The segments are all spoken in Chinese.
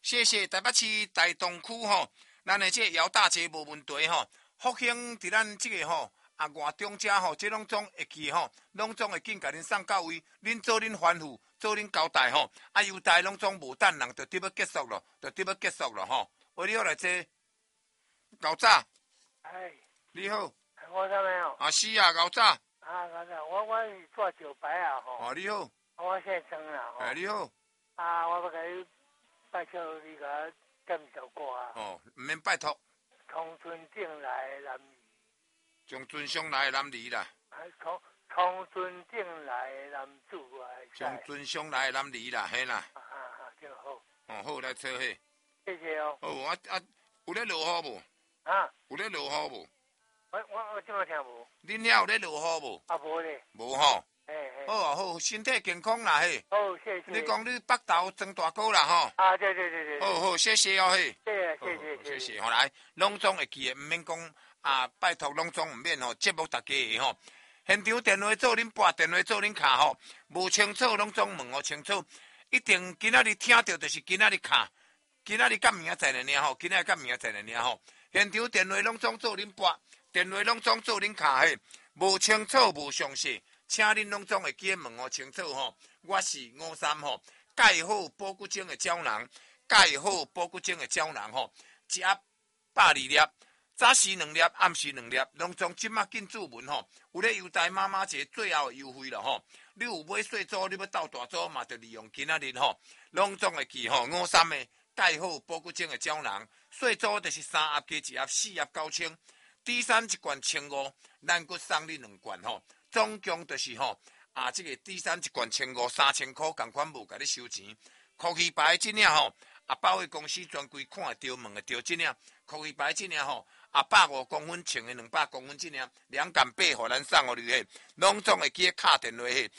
谢谢台北市大同区吼，咱的这姚大姐无问题吼，福兴伫咱这个吼外中遮吼，这拢总会记吼，拢总会紧甲恁送到位，恁做恁吩咐，做恁交代吼，优待拢总无等人，就要结束咯，吼。喂，你好来坐，牛早。 哎， 你好。 我啥没有？ 是啊，牛早。 牛早，我是做酒白啊吼。 你好。 我现装啦吼。 你好。 我要甲你拜托你甲我点首歌啊。 唔免拜托。 从春正来南梨。 从春上来南梨啦。 从春正来南主啊。 从春上来南梨啦，嘿啦。 真好。 好来坐嘿。 谢谢哦。 有咧落雨无？有咧落雨无？ 我怎么听无？ 恁遐有咧落雨无？ 无咧。 无吼。 好啊好，身体健康啦嘿。 好，谢谢。 你讲你北投装大哥啦吼。 对。 好，谢谢哦嘿。 谢谢。 好来，拢总会记的，唔免讲拜托拢总唔免吼，节目大家的吼。现场电话做恁拨，电话做恁卡吼，无清楚拢总问清楚。一定今仔日听到就是今仔日卡，今仔日甲明仔载尔吼，今仔日甲明仔载尔吼。现场电话拢总做恁拨，电话拢总做恁卡嘿，无清楚无详细，请恁拢总会记得问清楚吼。我是53吼，钙好保骨精的胶囊，钙好保骨精的胶囊吼，一盒120粒。早时2粒，暗时2粒，拢总即马紧注文吼，有咧优待妈妈节最后的优惠了吼。你有买细组，你要斗大组嘛，就利用今仔日吼，拢总会记吼。53的钙好保骨精的胶囊，细组就是3盒加1盒4盒9000，第三一罐1500，咱佫送你2罐吼，总共就是吼这个第三一罐1500，3000块，共款无甲你收钱。科技牌即领吼，保险公司专柜看会着，问会着即领科技牌即领吼。150公分称的200公分这领2杆8，互咱送互你嘿，拢总会记打电话嘿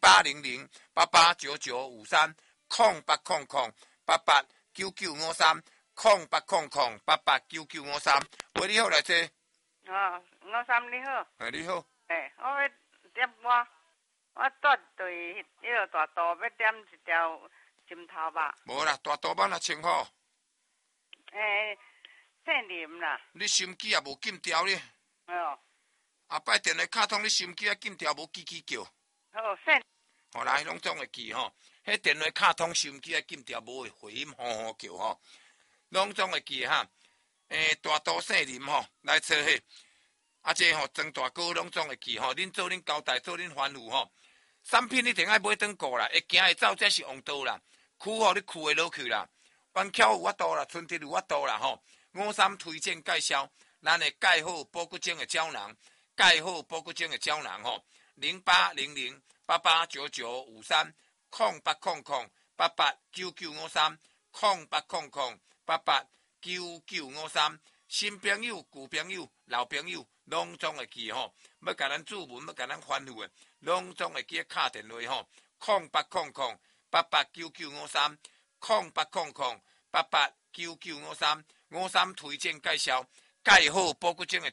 ，0800889953，0800889953。喂，你好来坐。 53你好。 你好。 我要点歌，我绝对迄个大道要点一条枕头吧。 无啦，大刀板也穿好。 姓林啦。 你心机也无紧调咧。摆电话卡通，你心机也紧调，无叽叽叫。 好，姓。 好来，拢总会记吼。迄电话卡通心机也紧调，无会回音吼吼叫吼。拢总会记哈。大刀姓林吼，来找迄。这吼庄大哥拢总会记吼。恁做恁交代，做恁吩咐吼。产品一定爱买转顾啦，会行会走，这是王道啦。去吼，你去会落去啦。弯桥有法度啦，春天有法度啦吼。53推荐介绍，咱的钙好保骨精的胶囊，钙好保骨精的胶囊吼，0800889953，0800889953，新朋友、旧朋友、老朋友，拢总会记吼。要甲咱注文，要甲咱吩咐的，拢总会记打电话吼，0800889953，0800889953，53推荐介绍，钙好保骨精的